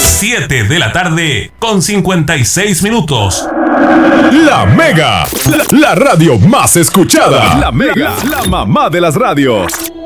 7 de la tarde con 56 minutos. La Mega, la radio más escuchada. La Mega, la mamá de las radios.